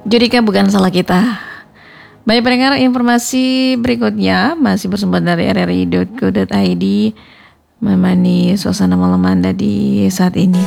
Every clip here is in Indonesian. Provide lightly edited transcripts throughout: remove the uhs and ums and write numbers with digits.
Judika bukan salah kita. Baik pendengar, informasi berikutnya masih bersumber dari rri.co.id, menemani suasana malam Anda di saat ini.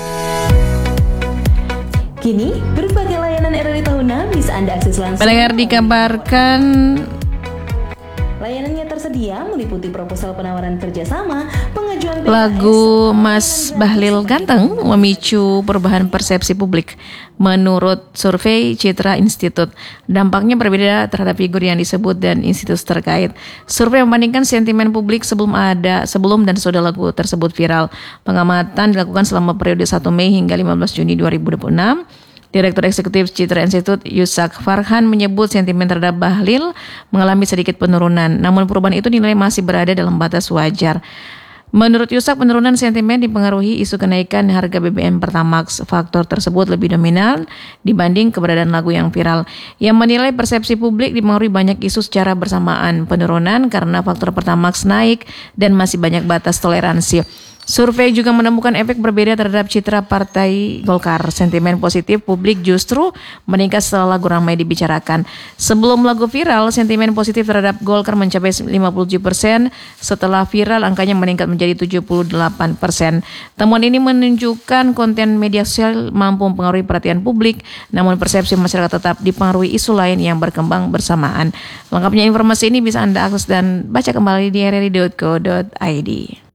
Kini, berbagai layanan RRI tahunan bisa Anda akses langsung. Pendengar, dikabarkan layanannya tersedia meliputi proposal penawaran kerjasama, pengajuan BKS, lagu Mas Bahlil Ganteng memicu perubahan persepsi publik. Menurut survei Citra Institute, dampaknya berbeda terhadap figur yang disebut dan institusi terkait. Survei membandingkan sentimen publik sebelum dan sesudah lagu tersebut viral. Pengamatan dilakukan selama periode 1 Mei hingga 15 Juni 2026. Direktur Eksekutif Citra Institute Yusak Farhan menyebut sentimen terhadap Bahlil mengalami sedikit penurunan, namun perubahan itu dinilai masih berada dalam batas wajar. Menurut Yusak, penurunan sentimen dipengaruhi isu kenaikan harga BBM Pertamax. Faktor tersebut lebih dominan dibanding keberadaan lagu yang viral. Yang menilai persepsi publik dipengaruhi banyak isu secara bersamaan. Penurunan karena faktor Pertamax naik dan masih banyak batas toleransi. Survei juga menemukan efek berbeda terhadap citra Partai Golkar. Sentimen positif publik justru meningkat setelah lagu ramai dibicarakan. Sebelum lagu viral, sentimen positif terhadap Golkar mencapai 57%. Setelah viral, angkanya meningkat menjadi 78%. Temuan ini menunjukkan konten media sosial mampu mempengaruhi perhatian publik, namun persepsi masyarakat tetap dipengaruhi isu lain yang berkembang bersamaan. Lengkapnya informasi ini bisa Anda akses dan baca kembali di rri.co.id.